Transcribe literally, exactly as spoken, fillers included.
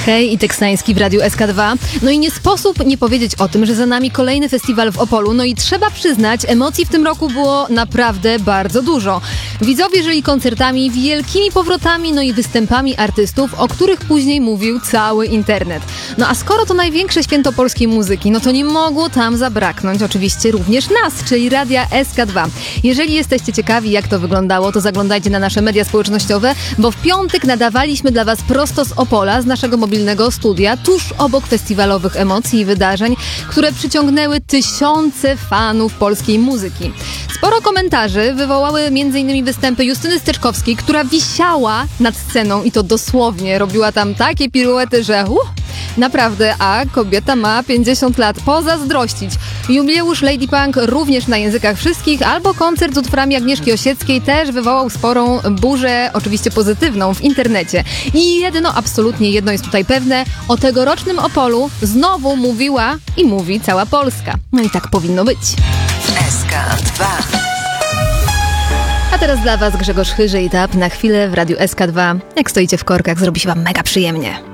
Hej, i Teksański w Radiu S K dwa. No i nie sposób nie powiedzieć o tym, że za nami kolejny festiwal w Opolu. No i trzeba przyznać, emocji w tym roku było naprawdę bardzo dużo. Widzowie żyli koncertami, wielkimi powrotami, no i występami artystów, o których później mówił cały internet. No a skoro to największe święto polskiej muzyki, no to nie mogło tam zabraknąć oczywiście również nas, czyli Radia S K dwa. Jeżeli jesteście ciekawi, jak to wyglądało, to zaglądajcie na nasze media społecznościowe, bo w piątek nadawaliśmy dla Was prosto z Opola, z naszego mobilnego studia, tuż obok festiwalowych emocji i wydarzeń, które przyciągnęły tysiące fanów polskiej muzyki. Sporo komentarzy wywołały m.in. występy Justyny Steczkowskiej, która wisiała nad sceną i to dosłownie, robiła tam takie piruety, że uh, naprawdę, a kobieta ma pięćdziesiąt lat, pozazdrościć. Jubileusz Lady Punk również na językach wszystkich, albo koncert z utworami Agnieszki Osieckiej też wywołał sporą burzę, oczywiście pozytywną, w internecie. I jedno, absolutnie jedno jest tutaj pewne, o tegorocznym Opolu znowu mówiła i mówi cała Polska. No i tak powinno być. S K dwa. A teraz dla Was Grzegorz Chyży i Tap na chwilę w Radiu S K dwa. Jak stoicie w korkach, zrobi się Wam mega przyjemnie.